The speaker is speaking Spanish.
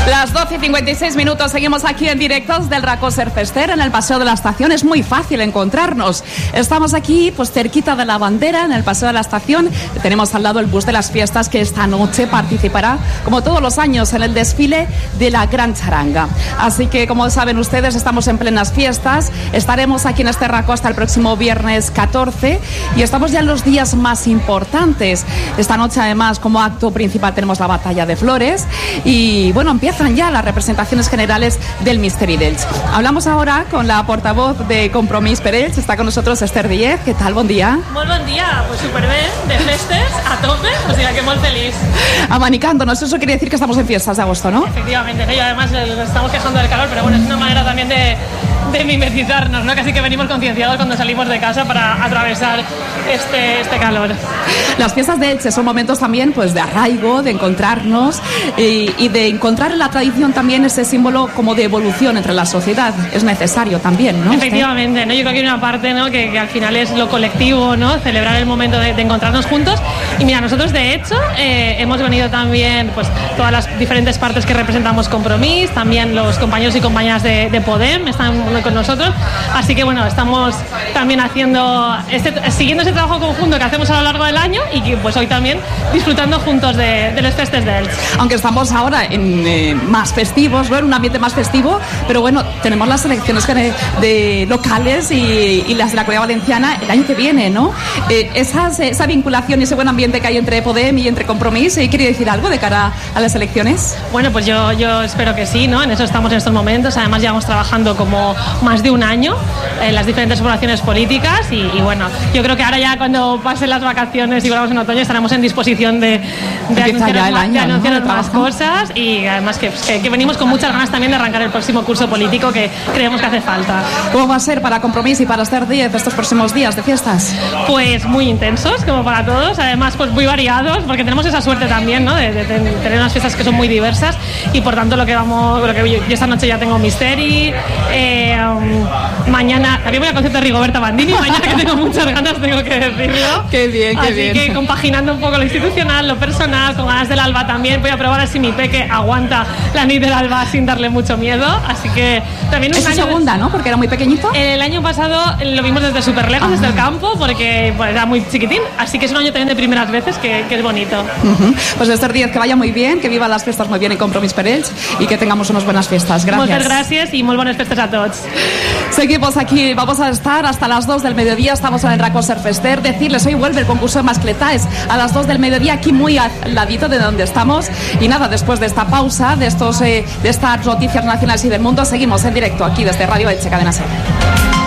Las 12:56, seguimos aquí en directo del Racó Surfester en el Paseo de la Estación. Es muy fácil encontrarnos. Estamos aquí, pues cerquita de la bandera, en el Paseo de la Estación. Tenemos al lado el bus de las fiestas que esta noche participará, como todos los años, en el desfile de la Gran Charanga. Así que, como saben ustedes, estamos en plenas fiestas. Estaremos aquí en este Racó hasta el próximo viernes 14 y estamos ya en los días más importantes. Esta noche, además, como acto principal tenemos la Batalla de Flores y, bueno, empiezan ya las representaciones generales del Misteri d'Elx. Hablamos ahora con la portavoz de Compromís per Elx. Está con nosotros Esther Díez. ¿Qué tal? Bon dia. Molt bon dia. Pues súper bien, de festes, a tope, o sea que muy feliz. Abanicándonos, eso quiere decir que estamos en fiestas de agosto, ¿no? Efectivamente, ¿no? Y además nos estamos quejando del calor, pero bueno, es una manera también de mimetizarnos, ¿no? Casi que venimos concienciados cuando salimos de casa para atravesar este calor. Las fiestas de Elche son momentos también, pues, de arraigo, de encontrarnos y de encontrar en la tradición también ese símbolo como de evolución entre la sociedad. Es necesario también, ¿no? Efectivamente, ¿no? Yo creo que hay una parte, ¿no? que al final es lo colectivo, ¿no? Celebrar el momento de encontrarnos juntos. Y mira, nosotros de hecho hemos venido también, pues, todas las diferentes partes que representamos Compromís, también los compañeros y compañeras de Podem están con nosotros, así que bueno, estamos también siguiendo ese trabajo conjunto que hacemos a lo largo del año y que pues hoy también disfrutando juntos de los festes de Elx. Aunque estamos ahora en más festivos, ¿no? En un ambiente más festivo, pero bueno, tenemos las elecciones de locales y las de la Comunidad Valenciana el año que viene, ¿no? Esa vinculación y ese buen ambiente que hay entre Podem y entre Compromís, ¿quiere decir algo de cara a las elecciones? Bueno, pues yo espero que sí, ¿no? En eso estamos en estos momentos. Además, llevamos trabajando como más de un año en las diferentes formaciones políticas y bueno, yo creo que ahora ya cuando pasen las vacaciones y volvamos en otoño estaremos en disposición de anunciar más cosas y además que venimos con muchas ganas también de arrancar el próximo curso político que creemos que hace falta. ¿Cómo va a ser para Compromís y para Esther Díez estos próximos días de fiestas? Pues muy intensos, como para todos, además pues muy variados, porque tenemos esa suerte también, ¿no? de tener unas fiestas que son muy diversas y por tanto lo que yo esta noche ya tengo Misteri, mañana también voy al concierto de Rigoberta Bandini, mañana que tengo muchas ganas, tengo que decirlo. Qué bien, qué bien. Así que compaginando un poco lo institucional, lo personal, con ganas del alba también, voy a probar a ver si mi peque aguanta la nit del alba sin darle mucho miedo, así que también es su segunda, ¿no? Porque era muy pequeñito. El año pasado lo vimos desde súper lejos, desde el campo, porque pues, era muy chiquitín, así que es un año también de primeras veces que es bonito. Pues Esther Díez, que vaya muy bien, que viva las fiestas muy bien en Compromís per Elx y que tengamos unas buenas fiestas. Gracias. Muchas gracias y muy buenas fiestas a todos. Seguimos aquí, vamos a estar hasta las 2 del mediodía, estamos en el Racó Surfester. Decirles, hoy vuelve el concurso de mascletáes a las 2 del mediodía, aquí muy al ladito de donde estamos. Y nada, después de esta pausa, de estas noticias nacionales y del mundo, seguimos en directo aquí desde Radio Elche, Cadena SER.